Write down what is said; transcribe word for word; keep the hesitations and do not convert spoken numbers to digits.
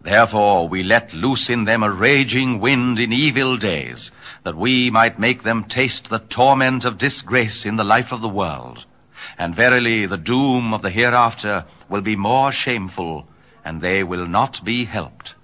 Therefore we let loose in them a raging wind in evil days, that we might make them taste the torment of disgrace in the life of the world. And verily the doom of the hereafter will be more shameful, and they will not be helped.